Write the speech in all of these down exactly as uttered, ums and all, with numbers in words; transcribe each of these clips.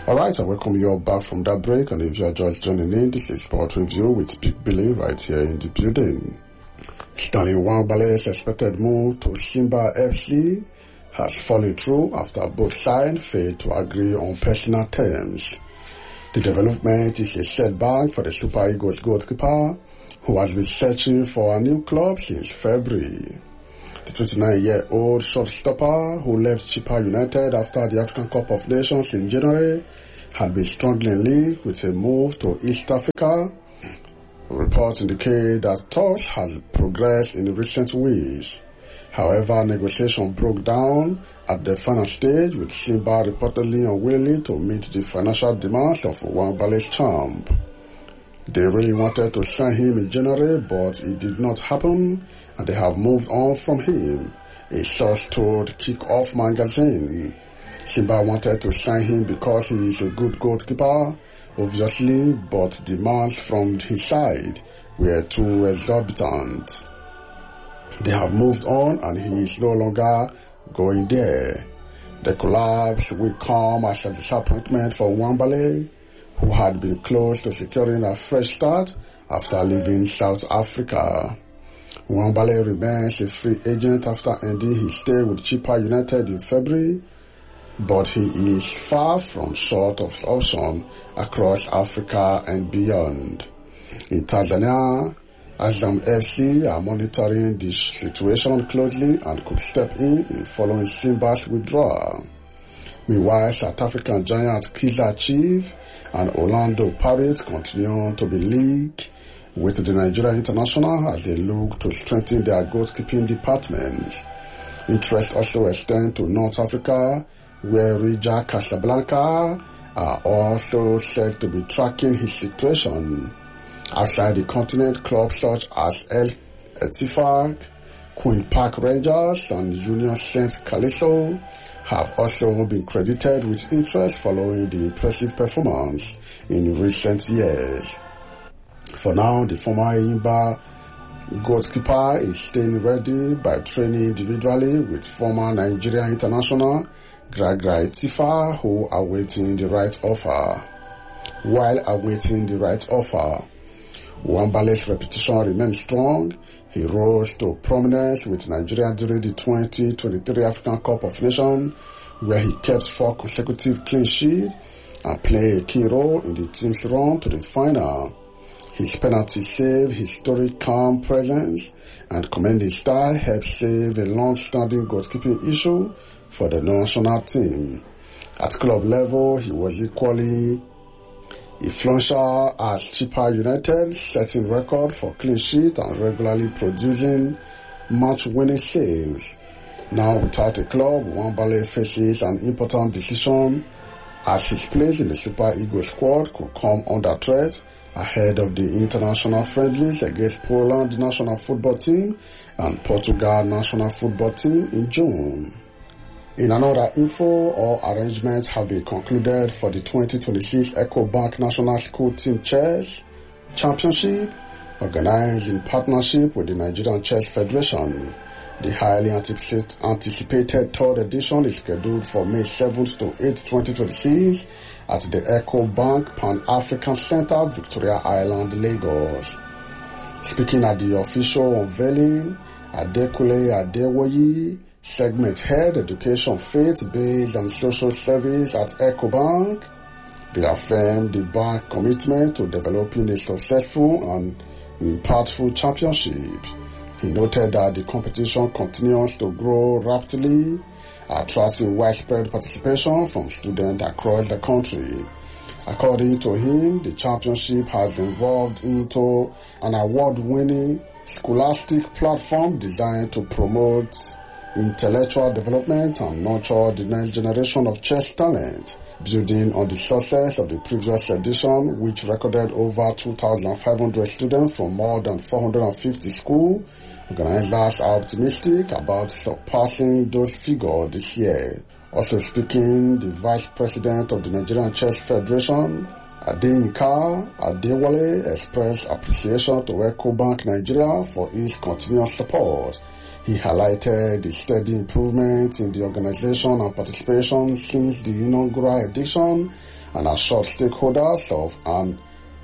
Alright, I welcome you all back from that break, and if you are just joining in, this is Sport Review with Big Billy right here in the building. Stanley Nwabale's expected move to Simba F C has fallen through after both sides failed to agree on personal terms. The development is a setback for the Super Eagles goalkeeper, who has been searching for a new club since February. The twenty-nine-year-old shortstopper, who left Chippa United after the African Cup of Nations in January, had been struggling league with a move to East Africa. Reports indicate that talks has progressed in recent weeks. However, negotiation broke down at the final stage, with Simba reportedly unwilling to meet the financial demands of Nwabale's champ. They really wanted to sign him in January, but it did not happen, and they have moved on from him, a source told Kick-Off magazine. Simba wanted to sign him because he is a good goalkeeper, obviously, but demands from his side were too exorbitant. They have moved on, and he is no longer going there. The collapse will come as a disappointment for Nwabale, who had been close to securing a fresh start after leaving South Africa. Nwabale remains a free agent after ending his stay with Chippa United in February, but he is far from short of option across Africa and beyond. In Tanzania, Azam F C are monitoring the situation closely and could step in in following Simba's withdrawal. Meanwhile, South African giants Kaizer Chiefs and Orlando Pirates continue to be linked with the Nigerian international as they look to strengthen their goalkeeping department. Interest also extends to North Africa, where Raja Casablanca are also said to be tracking his situation. Outside the continent, clubs such as El Ettifaq, Queen Park Rangers, and Union Saint Calisto have also been credited with interest following the impressive performance in recent years. For now, the former Enyimba goalkeeper is staying ready by training individually with former Nigerian international Gragra Ettifaq, who are awaiting the right offer. While awaiting the right offer, Nwabale's reputation remains strong. He rose to prominence with Nigeria during the twenty twenty-three African Cup of Nations, where he kept four consecutive clean sheets and played a key role in the team's run to the final. His penalty save, historic calm presence, and commanding style helped save a long-standing goalkeeping issue for the national team. At club level, he was equally influential as Chippa United, setting record for clean sheet and regularly producing match-winning saves. Now without a club, Nwabale faces an important decision as his place in the Super Eagles squad could come under threat ahead of the international friendlies against Poland national football team and Portugal national football team in June. In another info, all arrangements have been concluded for the twenty twenty-six EcoBank National School Team Chess Championship, organized in partnership with the Nigerian Chess Federation. The highly anticipated third edition is scheduled for May seventh to eighth, twenty twenty-six at the EcoBank Pan-African Center, Victoria Island, Lagos. Speaking at the official unveiling, Adekunle Adewoye, Segment Head, Education, Faith, Based and Social Service at EcoBank, reaffirmed the bank commitment to developing a successful and impactful championship. He noted that the competition continues to grow rapidly, attracting widespread participation from students across the country. According to him, the championship has evolved into an award-winning scholastic platform designed to promote intellectual development and nurture the next generation of chess talent, building on the success of the previous edition, which recorded over two thousand five hundred students from more than four hundred fifty schools. Organizers are optimistic about surpassing those figures this year. Also speaking, the Vice President of the Nigerian Chess Federation, Adeyinka Adewale, expressed appreciation to EcoBank Nigeria for its continuous support. He highlighted the steady improvement in the organization and participation since the inaugural edition and assured stakeholders of an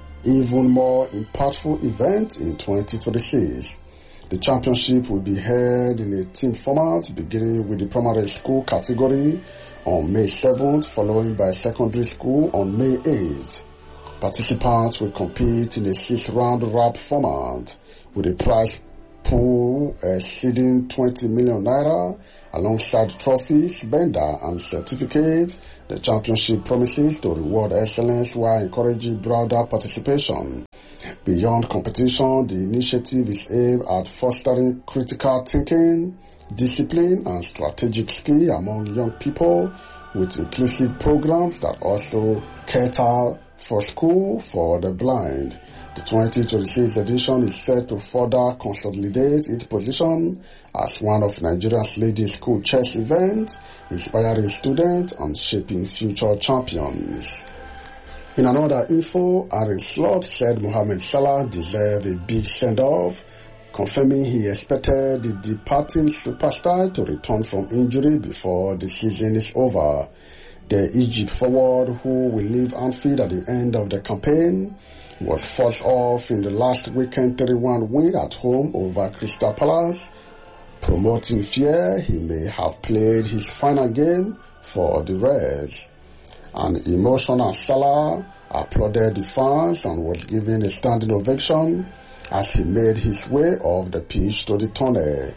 even more impactful event in twenty twenty-six. The championship will be held in a team format beginning with the primary school category on May seventh, following by secondary school on May eighth. Participants will compete in a six-round wrap format with a prize pool exceeding twenty million naira alongside trophies, bender and certificates. The championship promises to reward excellence while encouraging broader participation. Beyond competition, the initiative is aimed at fostering critical thinking, discipline and strategic skill among young people with inclusive programs that also cater for school for the blind. The twenty twenty-six edition is set to further consolidate its position as one of Nigeria's leading school chess events, inspiring students and shaping future champions. In another info, Arne Slot said Mohamed Salah deserved a big send-off, confirming he expected the departing superstar to return from injury before the season is over. The Egypt forward, who will leave Anfield at the end of the campaign, was forced off in the last weekend three one win at home over Crystal Palace, promoting fear he may have played his final game for the Reds. An emotional Salah applauded the fans and was given a standing ovation as he made his way off the pitch to the tunnel.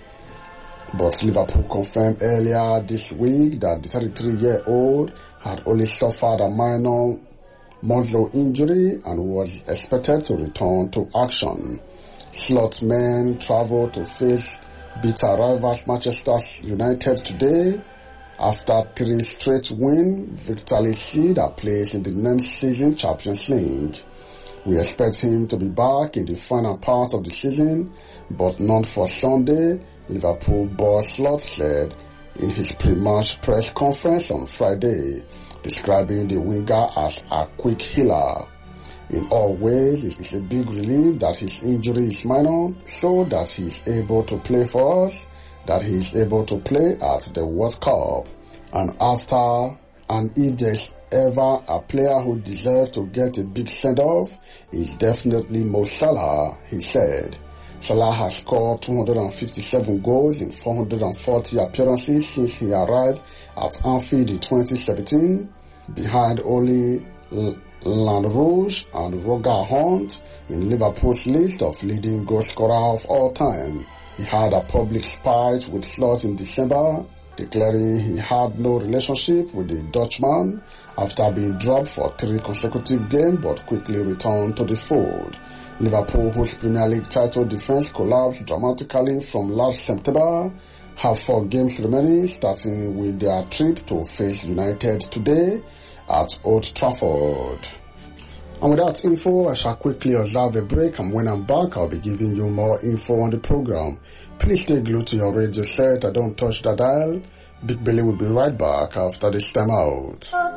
But Liverpool confirmed earlier this week that the thirty-three-year-old had only suffered a minor muscle injury and was expected to return to action. Slot men travelled to face bitter rivals Manchester United today after three straight wins, victory seed a place in the next season Champions League. We expect him to be back in the final part of the season, but not for Sunday, Liverpool boss Slot said in his pre-match press conference on Friday, describing the winger as a quick healer. In all ways, it's a big relief that his injury is minor, so that he is able to play for us, that he is able to play at the World Cup. And after, and if there's ever a player who deserves to get a big send-off, it's definitely Mo Salah, he said. Salah has scored two hundred fifty-seven goals in four hundred forty appearances since he arrived at Anfield in twenty seventeen, behind only Lanrouge and Roger Hunt in Liverpool's list of leading goal scorers of all time. He had a public spat with Slot in December, declaring he had no relationship with the Dutchman after being dropped for three consecutive games but quickly returned to the fold. Liverpool, whose Premier League title defense collapsed dramatically from last September, have four games remaining, starting with their trip to face United today at Old Trafford. And with that info, I shall quickly observe a break, and when I'm back, I'll be giving you more info on the program. Please stay glued to your radio set and don't touch the dial. Big Billy will be right back after this time out.